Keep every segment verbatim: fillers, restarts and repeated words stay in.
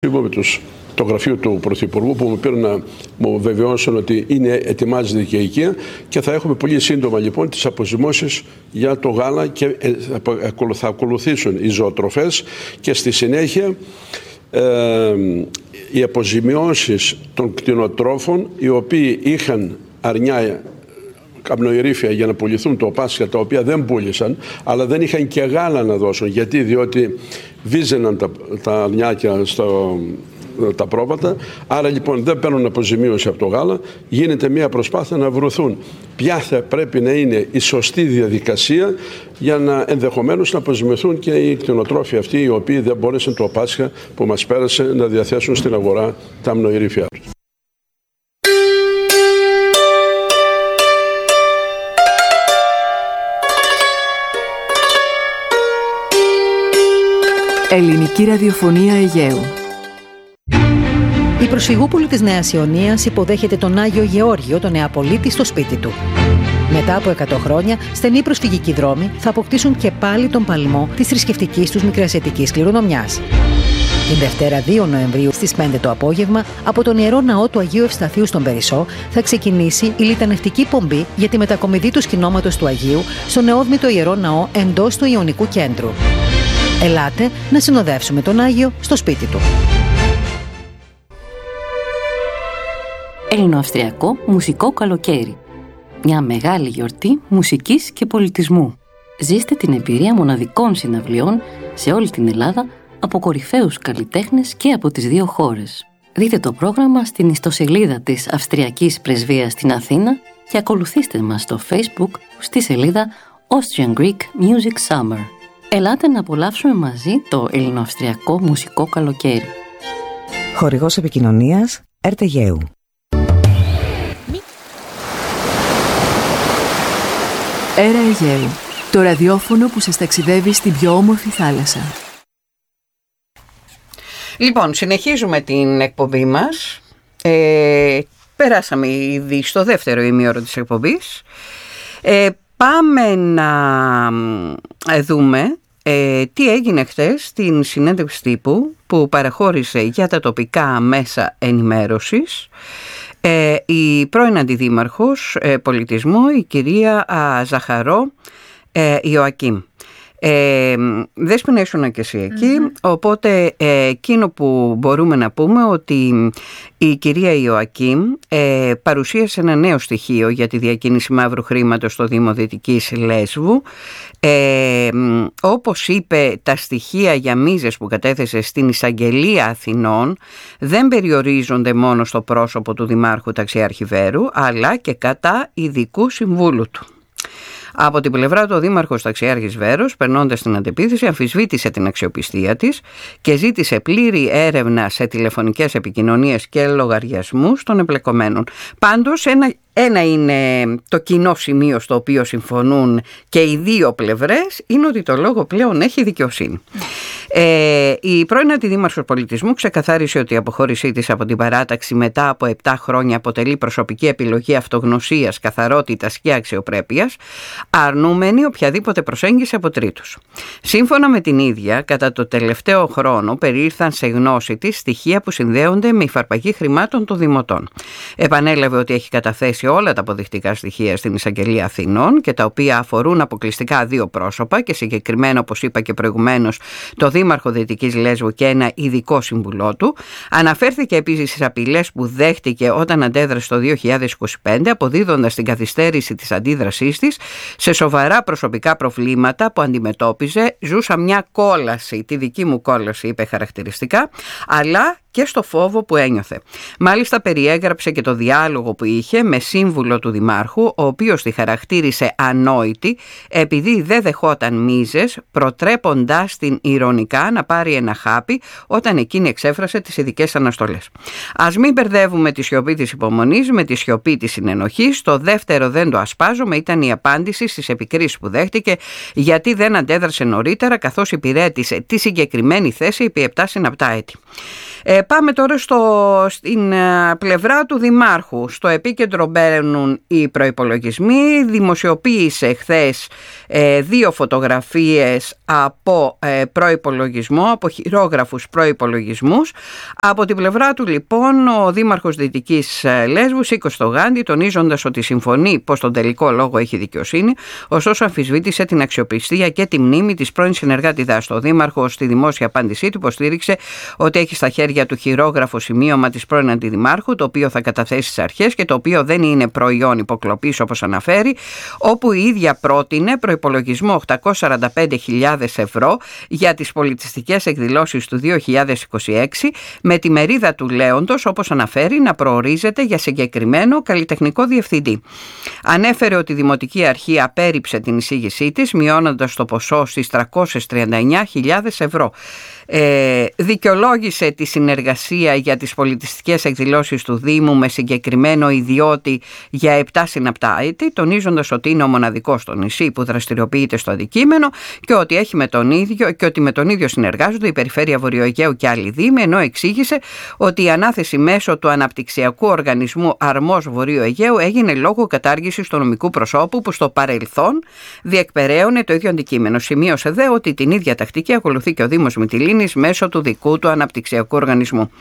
με τους, το γραφείο του Πρωθυπουργού που μου πήραν να μου βεβαιώσουν ότι είναι, ετοιμάζεται και η οικία και θα έχουμε πολύ σύντομα λοιπόν τις αποζημώσεις για το γάλα και θα ακολουθήσουν οι ζωοτροφές και στη συνέχεια ε, οι αποζημιώσεις των κτηνοτρόφων οι οποίοι είχαν αρνιά καπνοϊρήφια για να πουληθούν το Πάσχα, τα οποία δεν πούλησαν, αλλά δεν είχαν και γάλα να δώσουν. Γιατί, διότι βίζαιναν τα, τα αρνιάκια στο, τα πρόβατα, άρα λοιπόν δεν παίρνουν αποζημίωση από το γάλα, γίνεται μια προσπάθεια να βρεθούν ποια θα πρέπει να είναι η σωστή διαδικασία για να ενδεχομένως να αποζημιωθούν και οι κτηνοτρόφοι αυτοί οι οποίοι δεν μπόρεσαν το Πάσχα που μας πέρασε να διαθέσουν στην αγορά τα αμνοϊρήφια τους. Ελληνική ραδιοφωνία Αιγαίου. Η προσφυγούπολη της Νέας Ιωνίας υποδέχεται τον Άγιο Γεώργιο, τον Νεαπολίτη, στο σπίτι του. Μετά από εκατό χρόνια, στενοί προσφυγικοί δρόμοι θα αποκτήσουν και πάλι τον παλμό της θρησκευτικής τους μικρασιατικής κληρονομιάς. Την Δευτέρα δύο Νοεμβρίου στις πέντε το απόγευμα, από τον Ιερό Ναό του Αγίου Ευσταθείου στον Περισσό, θα ξεκινήσει η λιτανευτική πομπή για τη μετακομιδή του σκηνώματος του Αγίου στο νεόδμητο Ιερό Ναό εντός του Ιωνικού Κέντρου. Ελάτε να συνοδεύσουμε τον Άγιο στο σπίτι του. Ελληνοαυστριακό μουσικό καλοκαίρι. Μια μεγάλη γιορτή μουσικής και πολιτισμού. Ζήστε την εμπειρία μοναδικών συναυλιών σε όλη την Ελλάδα από κορυφαίους καλλιτέχνες και από τις δύο χώρες. Δείτε το πρόγραμμα στην ιστοσελίδα της Αυστριακής Πρεσβείας στην Αθήνα και ακολουθήστε μας στο Facebook στη σελίδα Austrian Greek Music Summer. Ελάτε να απολαύσουμε μαζί το ελληνοαυστριακό μουσικό καλοκαίρι. Χορηγός επικοινωνίας ΕΡΤ-Αιγαίου. Έρα Αιγαίου, το ραδιόφωνο που σας ταξιδεύει στην πιο όμορφη θάλασσα. Λοιπόν, συνεχίζουμε την εκπομπή μας. Ε, περάσαμε ήδη στο δεύτερο ημίωρο της εκπομπής. Ε, πάμε να δούμε ε, τι έγινε χθες στην συνέντευξη τύπου που παραχώρησε για τα τοπικά μέσα ενημέρωσης ε, η πρώην Αντιδήμαρχος ε, Πολιτισμού, η κυρία α, Ζαχαρό ε, Ιωακίμ. Ε, Δέσποινα, ήσουν και εσύ εκεί, mm-hmm. οπότε ε, εκείνο που μπορούμε να πούμε ότι η κυρία Ιωακίμ ε, παρουσίασε ένα νέο στοιχείο για τη διακίνηση μαύρου χρήματος στο Δήμο Δυτικής Λέσβου. Ε, όπως είπε, τα στοιχεία για μίζες που κατέθεσε στην Εισαγγελία Αθηνών δεν περιορίζονται μόνο στο πρόσωπο του Δημάρχου Ταξιάρχη-Βέρου, αλλά και κατά ειδικού συμβούλου του. Από την πλευρά του, ο Δήμαρχος Ταξιάρχης Βέρος, περνώντας την αντεπίθεση, αμφισβήτησε την αξιοπιστία της και ζήτησε πλήρη έρευνα σε τηλεφωνικές επικοινωνίες και λογαριασμούς των εμπλεκομένων. Πάντως, ένα, ένα είναι το κοινό σημείο στο οποίο συμφωνούν και οι δύο πλευρές, είναι ότι το λόγο πλέον έχει δικαιοσύνη. Ε, η πρώην Αντιδήμαρχος Πολιτισμού ξεκαθάρισε ότι η αποχώρησή της από την παράταξη μετά από επτά χρόνια αποτελεί προσωπική επιλογή αυτογνωσίας, καθαρότητας και αξιοπρέπειας, αρνούμενη οποιαδήποτε προσέγγιση από τρίτους. Σύμφωνα με την ίδια, κατά το τελευταίο χρόνο περιήρθαν σε γνώση της στοιχεία που συνδέονται με υφαρπαγή χρημάτων των δημοτών. Επανέλαβε ότι έχει καταθέσει όλα τα αποδεικτικά στοιχεία στην Εισαγγελία Αθηνών και τα οποία αφορούν αποκλειστικά δύο πρόσωπα και συγκεκριμένα, όπως είπα και προηγουμένως, το Δήμαρχο Δυτικής Λέσβου και ένα ειδικό συμβουλό του. Αναφέρθηκε επίσης στις απειλές που δέχτηκε όταν αντέδρασε το δύο χιλιάδες είκοσι πέντε, αποδίδοντας την καθυστέρηση της αντίδρασής της σε σοβαρά προσωπικά προβλήματα που αντιμετώπιζε. Ζούσα μια κόλαση, τη δική μου κόλαση είπε χαρακτηριστικά, αλλά και στο φόβο που ένιωθε. Μάλιστα περιέγραψε και το διάλογο που είχε με σύμβουλο του Δημάρχου, ο οποίος τη χαρακτήρισε ανόητη επειδή δεν δεχόταν μίζες, προτρέποντάς την ηρωνικά να πάρει ένα χάπι όταν εκείνη εξέφρασε τις ειδικές αναστολές. Ας μην μπερδεύουμε τη σιωπή της υπομονής με τη σιωπή της συνενοχής. Το δεύτερο δεν το ασπάζομαι ήταν η απάντηση στις επικρίσεις που δέχτηκε γιατί δεν αντέδρασε νωρίτερα καθώς υπηρέτησε τη συγκεκριμένη θέση επί επτά συναπτά έτη. Ε, πάμε τώρα στο, στην ε, πλευρά του Δημάρχου. Στο επίκεντρο μπαίνουν οι προϋπολογισμοί. Δημοσιοποίησε χθες ε, δύο φωτογραφίες από ε, προϋπολογισμό, από χειρόγραφους προϋπολογισμούς. Από την πλευρά του λοιπόν ο Δήμαρχος Δυτικής Λέσβου σήκωσε το γάντι, τονίζοντας ότι συμφωνεί πως τον τελικό λόγο έχει δικαιοσύνη, ωστόσο αμφισβήτησε την αξιοπιστία και τη μνήμη της πρώην συνεργάτη Δάστο. Ο Δήμαρχος στη δημόσια απάντησή του υποστήριξε ότι έχει στα χέρια του χειρόγραφο σημείωμα της πρώην Αντιδημάρχου, το οποίο θα καταθέσει στις αρχές και το οποίο δεν είναι προϊόν υποκλοπής όπως αναφέρει, όπου η ίδια πρότεινε προϋπολογισμό οκτακόσιες σαράντα πέντε χιλιάδες ευρώ για τις πολιτιστικές εκδηλώσεις του δύο χιλιάδες είκοσι έξι, με τη μερίδα του λέοντος, όπως αναφέρει, να προορίζεται για συγκεκριμένο καλλιτεχνικό διευθυντή. Ανέφερε ότι η Δημοτική Αρχή απέρριψε την εισήγησή της, μειώνοντας το ποσό στις τριακόσιες τριάντα εννέα χιλιάδες ευρώ. Ε, δικαιολόγησε τη συνεργασία για τις πολιτιστικές εκδηλώσεις του Δήμου με συγκεκριμένο ιδιώτη για επτά συναπτά έτη, τονίζοντας ότι είναι ο μοναδικός στο νησί που δραστηριοποιείται στο αντικείμενο και ότι, έχει με τον ίδιο, και ότι με τον ίδιο συνεργάζονται η Περιφέρεια Βορειοαιγαίου και άλλοι Δήμοι, ενώ εξήγησε ότι η ανάθεση μέσω του Αναπτυξιακού Οργανισμού Αρμός Βορείου Αιγαίου έγινε λόγω κατάργησης του νομικού προσώπου που στο παρελθόν διεκπεραίωνε το ίδιο αντικείμενο. Σημείωσε δε ότι την ίδια τακτική ακολουθεί και ο Δήμος Μυτιλήνης μέσω του δικού του αναπτυξιακού οργανισμού.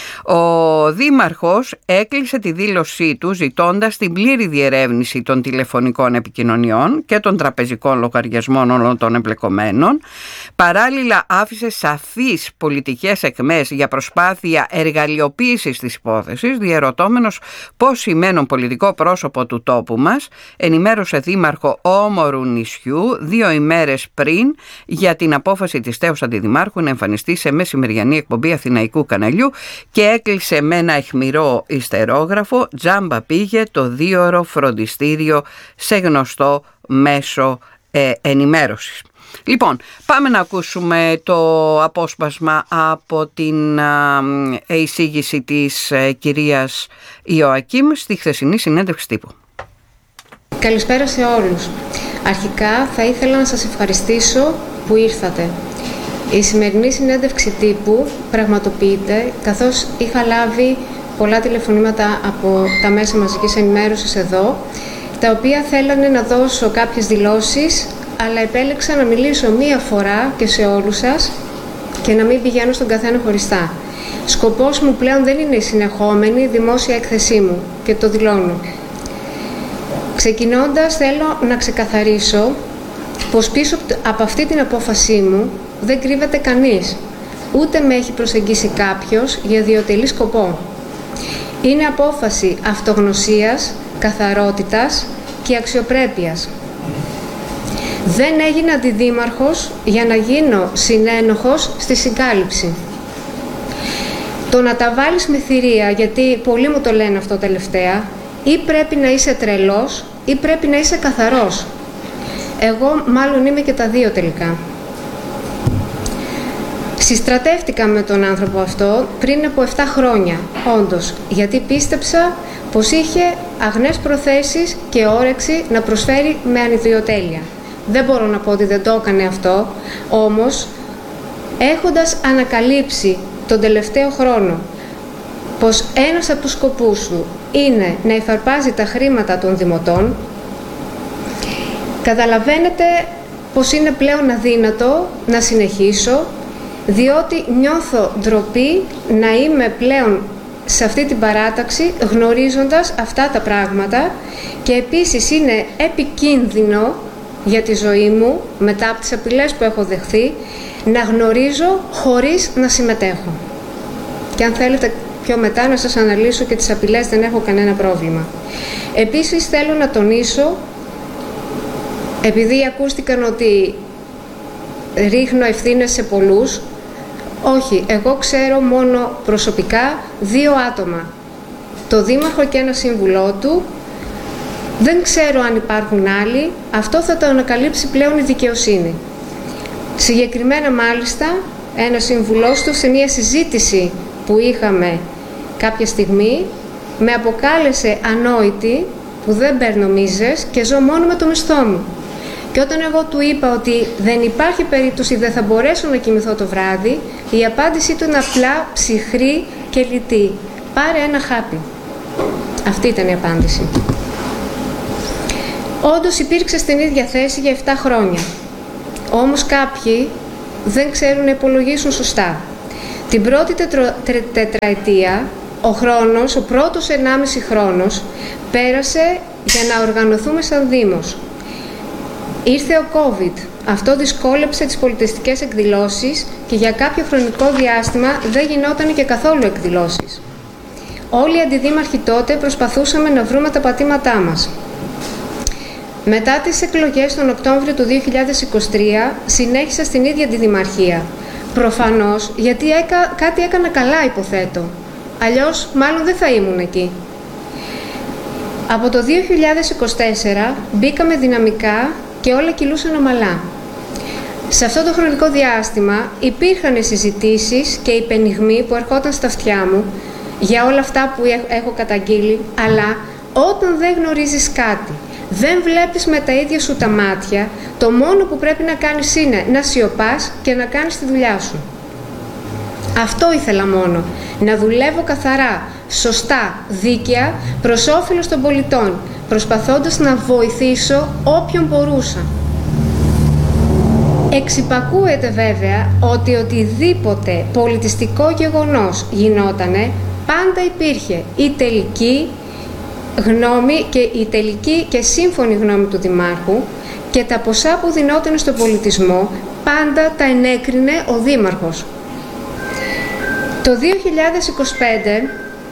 Ο Δήμαρχος έκλεισε τη δήλωσή του ζητώντας την πλήρη διερεύνηση των τηλεφωνικών επικοινωνιών και των τραπεζικών λογαριασμών όλων των εμπλεκομένων. Παράλληλα άφησε σαφείς πολιτικές εκμές για προσπάθεια εργαλειοποίησης της υπόθεσης, διερωτώμενος πώς σημαίνουν πολιτικό πρόσωπο του τόπου μας, ενημέρωσε Δήμαρχο όμορου νησιού δύο ημέρες πριν για την απόφαση της τέως Αντιδημάρχου να εμφανιστεί σε μεσημεριανή εκπομπή Αθηναϊκού καναλιού και έκλεισε με ένα αιχμηρό ιστερόγραφο «Τζάμπα πήγε το δίωρο φροντιστήριο σε γνωστό μέσο ε, ενημέρωσης». Λοιπόν, πάμε να ακούσουμε το απόσπασμα από την ε, εισήγηση της ε, κυρίας Ιωακίμ στη χθεσινή συνέντευξη τύπου. Καλησπέρα σε όλους. Αρχικά θα ήθελα να σας ευχαριστήσω που ήρθατε. Η σημερινή συνέντευξη τύπου πραγματοποιείται καθώς είχα λάβει πολλά τηλεφωνήματα από τα μέσα μαζικής ενημέρωσης εδώ, τα οποία θέλανε να δώσω κάποιες δηλώσεις, αλλά επέλεξα να μιλήσω μία φορά και σε όλους σας και να μην πηγαίνω στον καθένα χωριστά. Σκοπός μου πλέον δεν είναι η συνεχόμενη δημόσια έκθεσή μου και το δηλώνω. Ξεκινώντας, θέλω να ξεκαθαρίσω πως πίσω από αυτή την απόφασή μου δεν κρύβεται κανείς, ούτε με έχει προσεγγίσει κάποιος για ιδιωτελή σκοπό. Είναι απόφαση αυτογνωσίας, καθαρότητας και αξιοπρέπειας. Δεν έγινα αντιδήμαρχος για να γίνω συνένοχος στη συγκάλυψη. Το να τα βάλεις με θηρία, γιατί πολλοί μου το λένε αυτό τελευταία, ή πρέπει να είσαι τρελός ή πρέπει να είσαι καθαρός. Εγώ μάλλον είμαι και τα δύο τελικά. Συστρατεύτηκα με τον άνθρωπο αυτό πριν από επτά χρόνια, όντως, γιατί πίστεψα πως είχε αγνές προθέσεις και όρεξη να προσφέρει με ανιδιοτέλεια. Δεν μπορώ να πω ότι δεν το έκανε αυτό, όμως έχοντας ανακαλύψει τον τελευταίο χρόνο πως ένας από τους σκοπούς του είναι να υφαρπάζει τα χρήματα των δημοτών, καταλαβαίνετε πως είναι πλέον αδύνατο να συνεχίσω, διότι νιώθω ντροπή να είμαι πλέον σε αυτή την παράταξη γνωρίζοντας αυτά τα πράγματα και επίσης είναι επικίνδυνο για τη ζωή μου, μετά από τις απειλές που έχω δεχθεί, να γνωρίζω χωρίς να συμμετέχω. Και αν θέλετε πιο μετά να σας αναλύσω και τις απειλές, δεν έχω κανένα πρόβλημα. Επίσης θέλω να τονίσω, επειδή ακούστηκαν ότι ρίχνω ευθύνες σε πολλούς, όχι, εγώ ξέρω μόνο προσωπικά δύο άτομα, το Δήμαρχο και ένα σύμβουλό του. Δεν ξέρω αν υπάρχουν άλλοι, αυτό θα το ανακαλύψει πλέον η δικαιοσύνη. Συγκεκριμένα μάλιστα, ένα σύμβουλός του σε μια συζήτηση που είχαμε κάποια στιγμή, με αποκάλεσε ανόητη, που δεν παίρνω μίζες και ζω μόνο με το μισθό μου. Και όταν εγώ του είπα ότι δεν υπάρχει περίπτωση, δεν θα μπορέσω να κοιμηθώ το βράδυ, η απάντησή του είναι απλά ψυχρή και λιτή. Πάρε ένα χάπι. Αυτή ήταν η απάντηση. Όντως υπήρξε στην ίδια θέση για επτά χρόνια. Όμως κάποιοι δεν ξέρουν να υπολογίσουν σωστά. Την πρώτη τετρο... τε... τετραετία, ο χρόνος, ο πρώτος ενάμιση χρόνος, πέρασε για να οργανωθούμε σαν Δήμος. Ήρθε ο COVID. Αυτό δυσκόλεψε τις πολιτιστικές εκδηλώσεις και για κάποιο χρονικό διάστημα δεν γινόταν και καθόλου εκδηλώσεις. Όλοι οι αντιδήμαρχοι τότε προσπαθούσαμε να βρούμε τα πατήματά μας. Μετά τις εκλογές τον Οκτώβριο του δύο χιλιάδες είκοσι τρία συνέχισα στην ίδια αντιδημαρχία. Προφανώς γιατί έκα, κάτι έκανα καλά, υποθέτω. Αλλιώς μάλλον δεν θα ήμουν εκεί. Από το δύο χιλιάδες είκοσι τέσσερα μπήκαμε δυναμικά και όλα κυλούσαν ομαλά. Σε αυτό το χρονικό διάστημα υπήρχαν συζητήσεις και υπενιγμοί που ερχόταν στα αυτιά μου για όλα αυτά που έχω καταγγείλει, αλλά όταν δεν γνωρίζεις κάτι, δεν βλέπεις με τα ίδια σου τα μάτια, το μόνο που πρέπει να κάνεις είναι να σιωπάς και να κάνεις τη δουλειά σου. Αυτό ήθελα μόνο, να δουλεύω καθαρά, σωστά, δίκαια, προς όφελος των πολιτών, προσπαθώντας να βοηθήσω όποιον μπορούσα. Εξυπακούεται βέβαια ότι οτιδήποτε πολιτιστικό γεγονός γινότανε, πάντα υπήρχε η τελική γνώμη και η τελική και σύμφωνη γνώμη του Δημάρχου και τα ποσά που δινόταν στον πολιτισμό πάντα τα ενέκρινε ο Δήμαρχος. Το δύο χιλιάδες είκοσι πέντε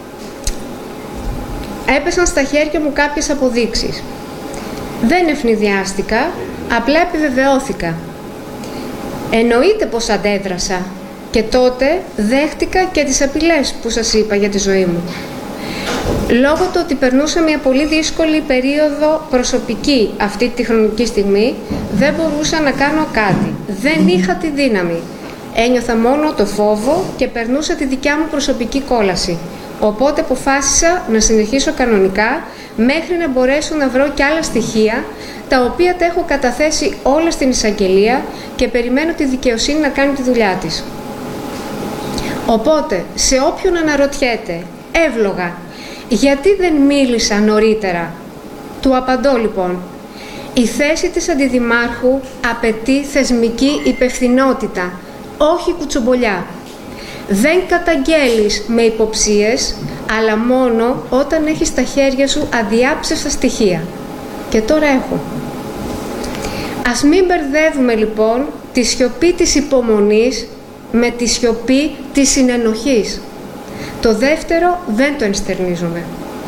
έπεσαν στα χέρια μου κάποιες αποδείξεις. Δεν ευνηδιάστηκα, απλά επιβεβαιώθηκα. Εννοείται πως αντέδρασα και τότε δέχτηκα και τις απειλές που σας είπα για τη ζωή μου. Λόγω του ότι περνούσα μια πολύ δύσκολη περίοδο προσωπική αυτή τη χρονική στιγμή, δεν μπορούσα να κάνω κάτι. Δεν είχα τη δύναμη. Ένιωθα μόνο το φόβο και περνούσα τη δικιά μου προσωπική κόλαση. Οπότε αποφάσισα να συνεχίσω κανονικά μέχρι να μπορέσω να βρω και άλλα στοιχεία, τα οποία τα έχω καταθέσει όλα στην εισαγγελία και περιμένω τη δικαιοσύνη να κάνει τη δουλειά της. Οπότε, σε όποιον αναρωτιέται, εύλογα, γιατί δεν μίλησα νωρίτερα, του απαντώ λοιπόν. Η θέση της αντιδημάρχου απαιτεί θεσμική υπευθυνότητα, όχι κουτσομπολιά. Δεν καταγγέλεις με υποψίες, αλλά μόνο όταν έχεις στα χέρια σου αδιάψευστα στοιχεία. Και τώρα έχω. Ας μην μπερδεύουμε λοιπόν τη σιωπή της υπομονής με τη σιωπή της συνενοχής. Το δεύτερο δεν το ενστερνίζομαι.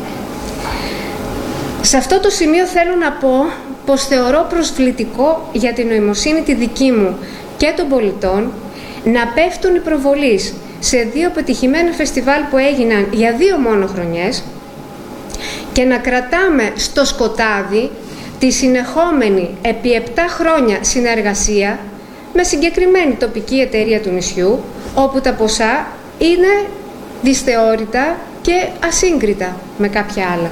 Σε αυτό το σημείο θέλω να πω πως θεωρώ προσβλητικό για την νοημοσύνη τη δική μου και των πολιτών να πέφτουν οι προβολείς σε δύο πετυχημένα φεστιβάλ που έγιναν για δύο μόνο χρονιές και να κρατάμε στο σκοτάδι τη συνεχόμενη επί επτά χρόνια συνεργασία με συγκεκριμένη τοπική εταιρεία του νησιού, όπου τα ποσά είναι δυσθεώρητα και ασύγκριτα με κάποια άλλα.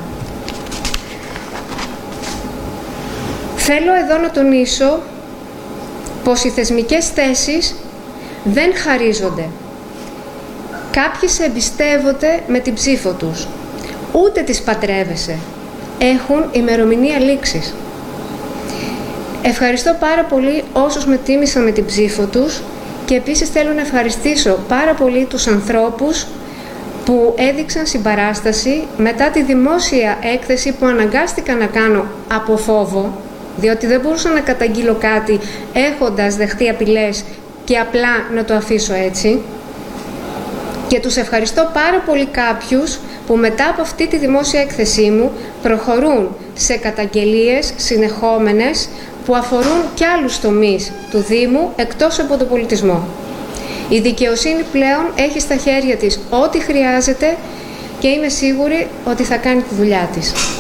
Θέλω εδώ να τονίσω πως οι θεσμικές θέσεις δεν χαρίζονται. Κάποιοι σε εμπιστεύονται με την ψήφο τους. Ούτε τις πατρεύεσαι. Έχουν ημερομηνία λήξης. Ευχαριστώ πάρα πολύ όσους με τίμησαν με την ψήφο τους και επίσης θέλω να ευχαριστήσω πάρα πολύ τους ανθρώπους που έδειξαν συμπαράσταση μετά τη δημόσια έκθεση που αναγκάστηκα να κάνω από φόβο, διότι δεν μπορούσα να καταγγείλω κάτι έχοντας δεχτεί απειλές και απλά να το αφήσω έτσι. Και τους ευχαριστώ πάρα πολύ κάποιους που μετά από αυτή τη δημόσια έκθεσή μου προχωρούν σε καταγγελίες συνεχόμενες που αφορούν και άλλους τομείς του Δήμου εκτός από τον πολιτισμό. Η δικαιοσύνη πλέον έχει στα χέρια της ό,τι χρειάζεται και είμαι σίγουρη ότι θα κάνει τη δουλειά της.